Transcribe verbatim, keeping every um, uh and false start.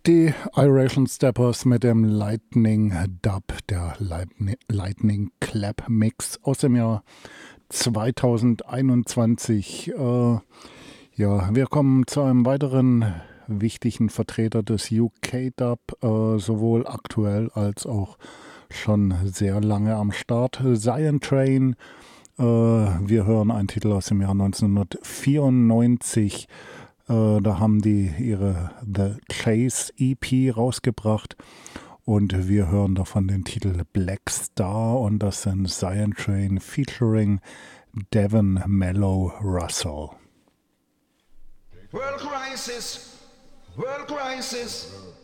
Die Iration Steppers mit dem Lightning Dub, der Lightning, Lightning Clap Mix aus dem Jahr zweitausendeinundzwanzig. Äh, ja, wir kommen zu einem weiteren wichtigen Vertreter des U K-Dub, äh, sowohl aktuell als auch schon sehr lange am Start. Zion Train. Äh, wir hören einen Titel aus dem Jahr neunzehnhundertvierundneunzig. Äh, da haben die ihre The Chase E P rausgebracht und wir hören davon den Titel Black Star und das sind Zion Train featuring Devon Mellow Russell. World crisis, world crisis.